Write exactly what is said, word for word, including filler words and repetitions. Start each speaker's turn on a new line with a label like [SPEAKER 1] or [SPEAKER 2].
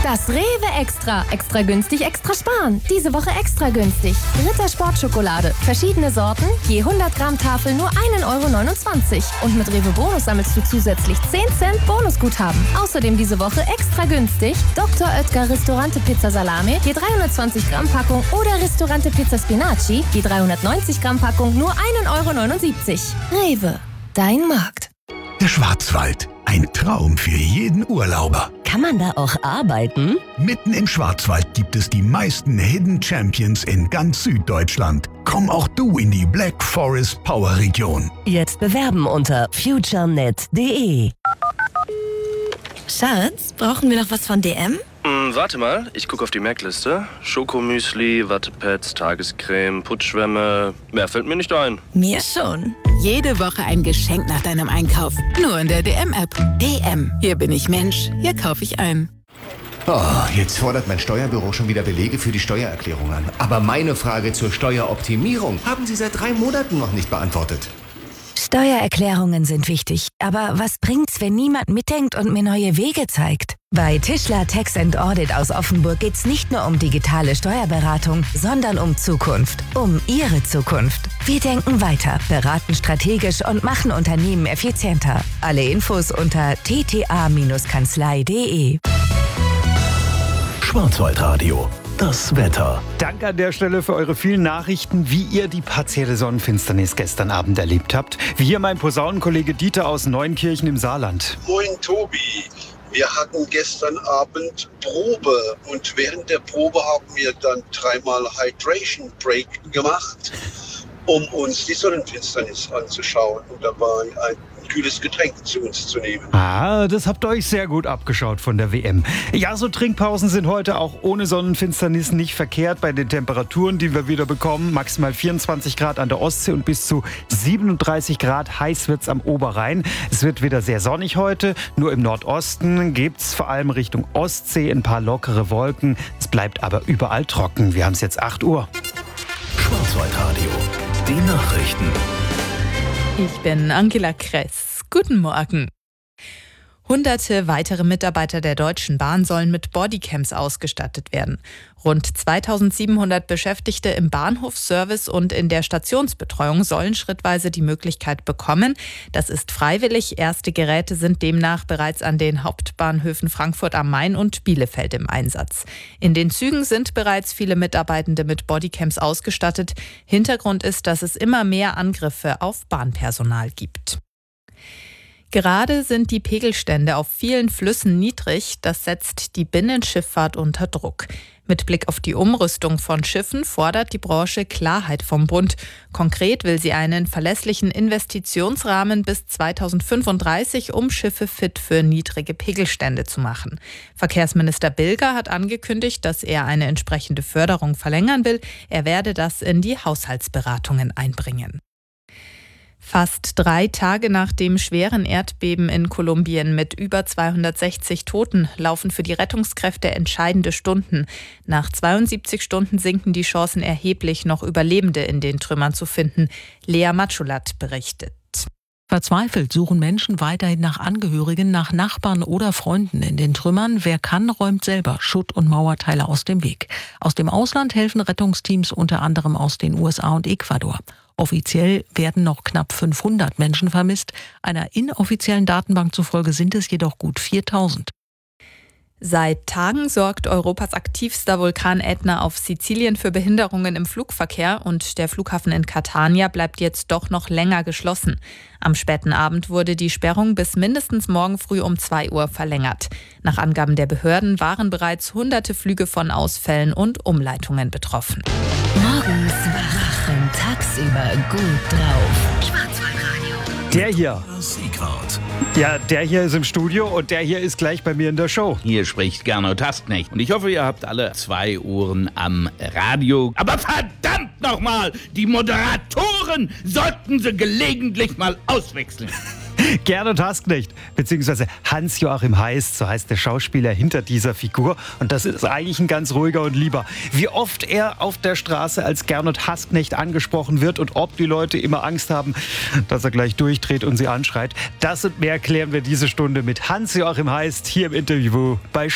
[SPEAKER 1] Das Rewe Extra. Extra günstig, extra sparen. Diese Woche extra günstig. Ritter Sportschokolade. Verschiedene Sorten. Je hundert Gramm Tafel nur ein Euro neunundzwanzig. Und mit Rewe Bonus sammelst du zusätzlich zehn Cent Bonusguthaben. Außerdem diese Woche extra günstig. Doktor Oetker Ristorante Pizza Salame. Je dreihundertzwanzig Gramm Packung. Oder Ristorante Pizza Spinaci. Je dreihundertneunzig Gramm Packung nur ein Euro neunundsiebzig. Rewe. Dein Markt.
[SPEAKER 2] Der Schwarzwald. Ein Traum für jeden Urlauber.
[SPEAKER 3] Kann man da auch arbeiten?
[SPEAKER 2] Mitten im Schwarzwald gibt es die meisten Hidden Champions in ganz Süddeutschland. Komm auch du in die Black Forest Power Region.
[SPEAKER 3] Jetzt bewerben unter futurenet punkt de.
[SPEAKER 4] Schatz, brauchen wir noch was von D M?
[SPEAKER 5] Hm, warte mal, ich gucke auf die Merkliste. Schokomüsli, Wattepads, Tagescreme, Putzschwämme. Mehr fällt mir nicht ein.
[SPEAKER 4] Mir schon.
[SPEAKER 6] Jede Woche ein Geschenk nach deinem Einkauf. Nur in der D M-App. D M. Hier bin ich Mensch. Hier kaufe ich ein.
[SPEAKER 7] Oh, jetzt fordert mein Steuerbüro schon wieder Belege für die Steuererklärung an. Aber meine Frage zur Steueroptimierung haben Sie seit drei Monaten noch nicht beantwortet.
[SPEAKER 3] Steuererklärungen sind wichtig, aber was bringt's, wenn niemand mitdenkt und mir neue Wege zeigt? Bei Tischler Tax and Audit aus Offenburg geht's nicht nur um digitale Steuerberatung, sondern um Zukunft, um Ihre Zukunft. Wir denken weiter, beraten strategisch und machen Unternehmen effizienter. Alle Infos unter t t a Kanzlei punkt de.
[SPEAKER 2] Schwarzwaldradio. Das Wetter.
[SPEAKER 8] Danke an der Stelle für eure vielen Nachrichten, wie ihr die partielle Sonnenfinsternis gestern Abend erlebt habt. Wie hier mein Posaunenkollege Dieter aus Neunkirchen im Saarland.
[SPEAKER 9] Moin Tobi, wir hatten gestern Abend Probe und während der Probe haben wir dann dreimal Hydration Break gemacht, um uns die Sonnenfinsternis anzuschauen und dabei ein kühles Getränk zu uns zu nehmen.
[SPEAKER 8] Ah, das habt ihr euch sehr gut abgeschaut von der W M. Ja, so Trinkpausen sind heute auch ohne Sonnenfinsternis nicht verkehrt bei den Temperaturen, die wir wieder bekommen. Maximal vierundzwanzig Grad an der Ostsee und bis zu siebenunddreißig Grad. Heiß wird's am Oberrhein. Es wird wieder sehr sonnig heute. Nur im Nordosten gibt's vor allem Richtung Ostsee ein paar lockere Wolken. Es bleibt aber überall trocken. Wir haben es jetzt acht Uhr.
[SPEAKER 2] Schwarzwaldradio. Die Nachrichten.
[SPEAKER 10] Ich bin Angela Kress. Guten Morgen. Hunderte weitere Mitarbeiter der Deutschen Bahn sollen mit Bodycams ausgestattet werden. Rund zweitausendsiebenhundert Beschäftigte im Bahnhofsservice und in der Stationsbetreuung sollen schrittweise die Möglichkeit bekommen. Das ist freiwillig. Erste Geräte sind demnach bereits an den Hauptbahnhöfen Frankfurt am Main und Bielefeld im Einsatz. In den Zügen sind bereits viele Mitarbeitende mit Bodycams ausgestattet. Hintergrund ist, dass es immer mehr Angriffe auf Bahnpersonal gibt. Gerade sind die Pegelstände auf vielen Flüssen niedrig. Das setzt die Binnenschifffahrt unter Druck. Mit Blick auf die Umrüstung von Schiffen fordert die Branche Klarheit vom Bund. Konkret will sie einen verlässlichen Investitionsrahmen bis zweitausendfünfunddreißig, um Schiffe fit für niedrige Pegelstände zu machen. Verkehrsminister Bilger hat angekündigt, dass er eine entsprechende Förderung verlängern will. Er werde das in die Haushaltsberatungen einbringen. Fast drei Tage nach dem schweren Erdbeben in Kolumbien mit über zweihundertsechzig Toten laufen für die Rettungskräfte entscheidende Stunden. Nach zweiundsiebzig Stunden sinken die Chancen erheblich, noch Überlebende in den Trümmern zu finden. Lea Matschulat berichtet.
[SPEAKER 11] Verzweifelt suchen Menschen weiterhin nach Angehörigen, nach Nachbarn oder Freunden in den Trümmern. Wer kann, räumt selber Schutt- und Mauerteile aus dem Weg. Aus dem Ausland helfen Rettungsteams unter anderem aus den U S A und Ecuador. Offiziell werden noch knapp fünfhundert Menschen vermisst. Einer inoffiziellen Datenbank zufolge sind es jedoch gut viertausend.
[SPEAKER 10] Seit Tagen sorgt Europas aktivster Vulkan Ätna auf Sizilien für Behinderungen im Flugverkehr und der Flughafen in Catania bleibt jetzt doch noch länger geschlossen. Am späten Abend wurde die Sperrung bis mindestens morgen früh um zwei Uhr verlängert. Nach Angaben der Behörden waren bereits hunderte Flüge von Ausfällen und Umleitungen betroffen.
[SPEAKER 3] Morgens wach und tagsüber gut drauf.
[SPEAKER 8] Schwarzwaldradio. Der hier. Ja, der hier ist im Studio und der hier ist gleich bei mir in der Show.
[SPEAKER 12] Hier spricht Gernot Hassknecht. Und ich hoffe, ihr habt alle zwei Ohren am Radio. Aber verdammt nochmal, die Moderatoren sollten sie gelegentlich mal auswechseln.
[SPEAKER 8] Gernot Hassknecht, beziehungsweise Hans-Joachim Heist, so heißt der Schauspieler hinter dieser Figur. Und das ist eigentlich ein ganz ruhiger und lieber. Wie oft er auf der Straße als Gernot Hassknecht angesprochen wird und ob die Leute immer Angst haben, dass er gleich durchdreht und sie anschreit, das und mehr klären wir diese Stunde mit Hans-Joachim Heist hier im Interview bei